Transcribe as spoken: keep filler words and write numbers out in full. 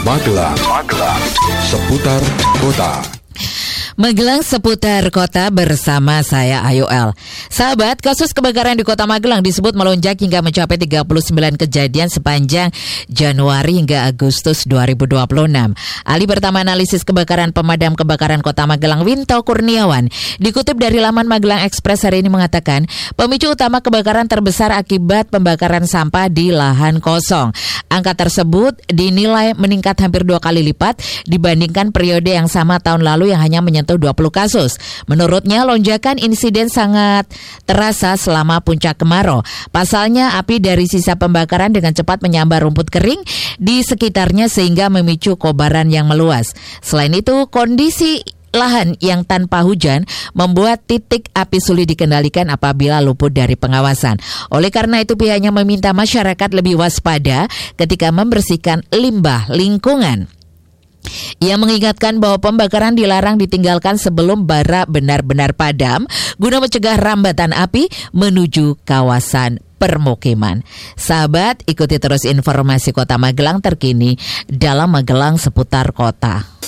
Magelang, Magelang, seputar kota. Magelang seputar kota bersama saya Ayu L. Sahabat, kasus kebakaran di kota Magelang disebut melonjak hingga mencapai tiga puluh sembilan kejadian sepanjang Januari hingga Agustus dua ribu dua puluh enam. Ahli pertama analisis kebakaran pemadam kebakaran kota Magelang, Winto Kurniawan, dikutip dari laman Magelang Express hari ini mengatakan, pemicu utama kebakaran terbesar akibat pembakaran sampah di lahan kosong. Angka tersebut dinilai meningkat hampir dua kali lipat dibandingkan periode yang sama tahun lalu yang hanya menyentuh dua puluh kasus. Menurutnya, lonjakan insiden sangat terasa selama puncak kemarau. Pasalnya, api dari sisa pembakaran dengan cepat menyambar rumput kering di sekitarnya sehingga memicu kobaran yang meluas. Selain itu, kondisi lahan yang tanpa hujan membuat titik api sulit dikendalikan apabila luput dari pengawasan. Oleh karena itu, pihaknya meminta masyarakat lebih waspada ketika membersihkan limbah lingkungan. Ia mengingatkan bahwa pembakaran dilarang ditinggalkan sebelum bara benar-benar padam guna mencegah rambatan api menuju kawasan permukiman. Sahabat, ikuti terus informasi Kota Magelang terkini dalam Magelang seputar kota.